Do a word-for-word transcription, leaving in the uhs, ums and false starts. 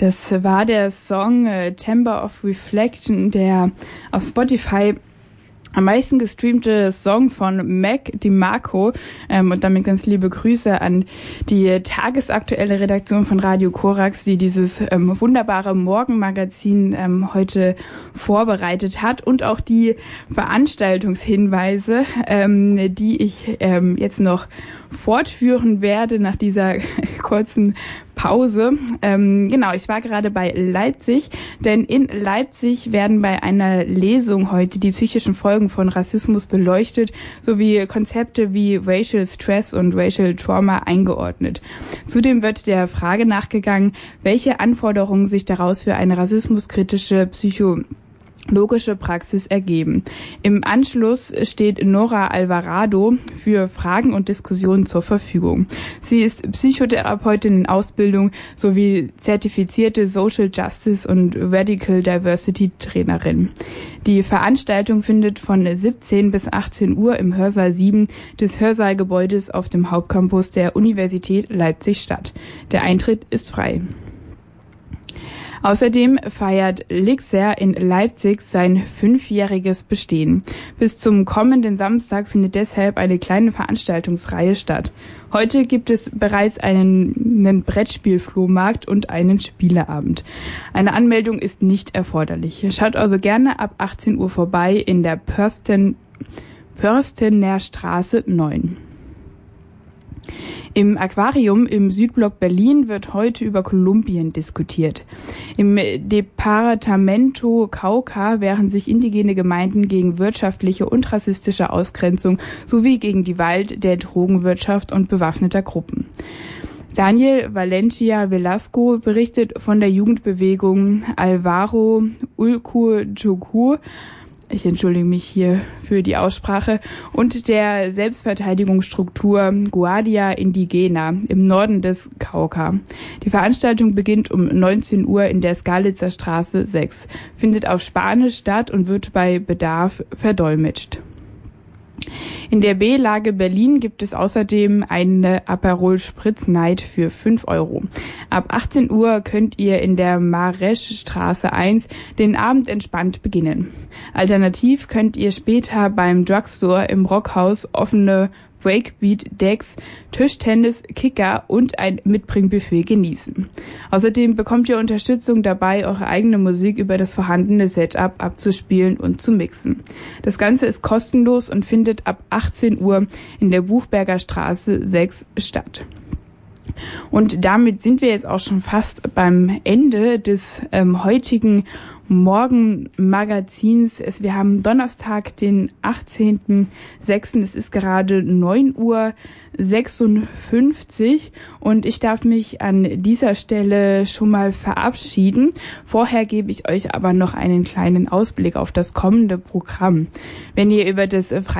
Das war der Song äh, Chamber of Reflection, der auf Spotify am meisten gestreamte Song von Mac DiMarco, ähm, und damit ganz liebe Grüße an die tagesaktuelle Redaktion von Radio Korax, die dieses ähm, wunderbare Morgenmagazin ähm, heute vorbereitet hat, und auch die Veranstaltungshinweise, ähm, die ich ähm, jetzt noch fortführen werde nach dieser kurzen Pause. Ähm, genau, ich war gerade bei Leipzig, denn in Leipzig werden bei einer Lesung heute die psychischen Folgen von Rassismus beleuchtet, sowie Konzepte wie Racial Stress und Racial Trauma eingeordnet. Zudem wird der Frage nachgegangen, welche Anforderungen sich daraus für eine rassismuskritische Psycho logische Praxis ergeben. Im Anschluss steht Nora Alvarado für Fragen und Diskussionen zur Verfügung. Sie ist Psychotherapeutin in Ausbildung sowie zertifizierte Social Justice und Radical Diversity Trainerin. Die Veranstaltung findet von siebzehn bis achtzehn Uhr im Hörsaal sieben des Hörsaalgebäudes auf dem Hauptcampus der Universität Leipzig statt. Der Eintritt ist frei. Außerdem feiert Lixer in Leipzig sein fünfjähriges Bestehen. Bis zum kommenden Samstag findet deshalb eine kleine Veranstaltungsreihe statt. Heute gibt es bereits einen, einen Brettspielflohmarkt und einen Spieleabend. Eine Anmeldung ist nicht erforderlich. Schaut also gerne ab achtzehn Uhr vorbei in der Pörsten, Pörstener Straße neun. Im Aquarium im Südblock Berlin wird heute über Kolumbien diskutiert. Im Departamento Cauca wehren sich indigene Gemeinden gegen wirtschaftliche und rassistische Ausgrenzung sowie gegen die Gewalt der Drogenwirtschaft und bewaffneter Gruppen. Daniel Valencia Velasco berichtet von der Jugendbewegung Alvaro Ulcuchucu, ich entschuldige mich hier für die Aussprache, und der Selbstverteidigungsstruktur Guardia Indigena im Norden des Cauca. Die Veranstaltung beginnt um neunzehn Uhr in der Skalitzer Straße sechs, findet auf Spanisch statt und wird bei Bedarf verdolmetscht. In der B-Lage Berlin gibt es außerdem eine Aperol Spritz Night für fünf Euro. Ab achtzehn Uhr könnt ihr in der Mareschstraße eins den Abend entspannt beginnen. Alternativ könnt ihr später beim Drugstore im Rockhaus offene Breakbeat-Decks, Tischtennis, Kicker und ein Mitbringbuffet genießen. Außerdem bekommt ihr Unterstützung dabei, eure eigene Musik über das vorhandene Setup abzuspielen und zu mixen. Das Ganze ist kostenlos und findet ab achtzehn Uhr in der Buchberger Straße sechs statt. Und damit sind wir jetzt auch schon fast beim Ende des ähm, heutigen Morgenmagazins. Es, wir haben Donnerstag, den achtzehnten sechsten Es ist gerade neun Uhr sechsundfünfzig und ich darf mich an dieser Stelle schon mal verabschieden. Vorher gebe ich euch aber noch einen kleinen Ausblick auf das kommende Programm. Wenn ihr über das